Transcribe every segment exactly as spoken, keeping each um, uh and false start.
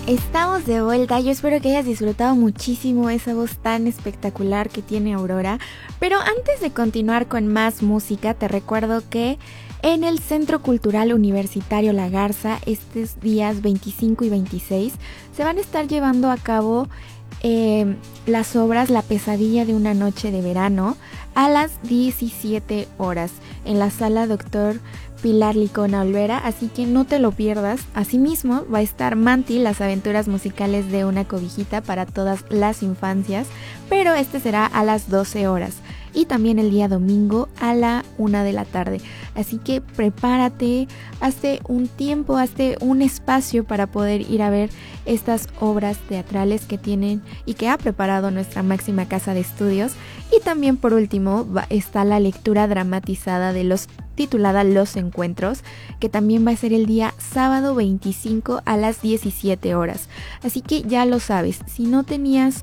Estamos de vuelta, yo espero que hayas disfrutado muchísimo esa voz tan espectacular que tiene Aurora, pero antes de continuar con más música te recuerdo que en el Centro Cultural Universitario La Garza estos días veinticinco y veintiséis se van a estar llevando a cabo eh, las obras La pesadilla de una noche de verano a las diecisiete horas en la sala Doctor Pilar Licona Olvera, así que no te lo pierdas. Asimismo va a estar Manti, las aventuras musicales de una cobijita para todas las infancias, pero este será a las doce horas y también el día domingo a la una de la tarde, así que prepárate, hazte un tiempo, hazte un espacio para poder ir a ver estas obras teatrales que tienen y que ha preparado nuestra máxima casa de estudios. Y también por último va, está la lectura dramatizada de los titulada Los Encuentros, que también va a ser el día sábado veinticinco a las diecisiete horas. Así que ya lo sabes, si no tenías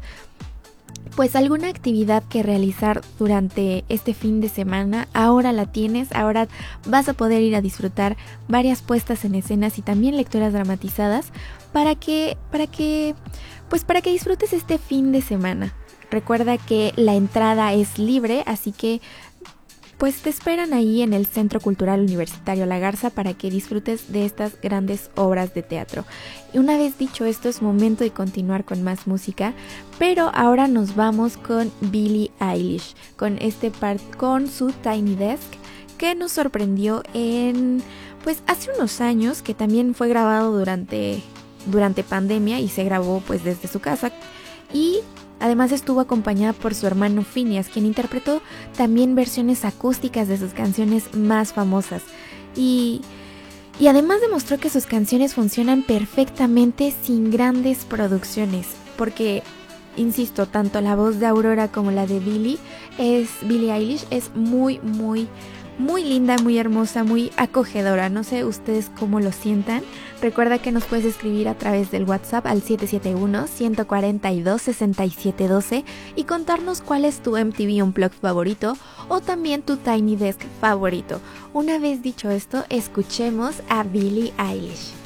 pues alguna actividad que realizar durante este fin de semana, ahora la tienes, ahora vas a poder ir a disfrutar varias puestas en escenas y también lecturas dramatizadas para que, para que, pues para que disfrutes este fin de semana. Recuerda que la entrada es libre, así que pues te esperan ahí en el Centro Cultural Universitario La Garza para que disfrutes de estas grandes obras de teatro. Y una vez dicho esto, es momento de continuar con más música, pero ahora nos vamos con Billie Eilish, con este part, con su Tiny Desk, que nos sorprendió en, pues hace unos años, que también fue grabado durante, durante pandemia y se grabó pues desde su casa. Y además estuvo acompañada por su hermano Phineas, quien interpretó también versiones acústicas de sus canciones más famosas. Y, y además demostró que sus canciones funcionan perfectamente sin grandes producciones, porque, insisto, tanto la voz de Aurora como la de Billie, es, Billie Eilish es muy, muy, muy linda, muy hermosa, muy acogedora. No sé ustedes cómo lo sientan. Recuerda que nos puedes escribir a través del WhatsApp al siete siete uno, uno cuatro dos, seis siete uno dos y contarnos cuál es tu M T V Unplugged favorito o también tu Tiny Desk favorito. Una vez dicho esto, escuchemos a Billie Eilish.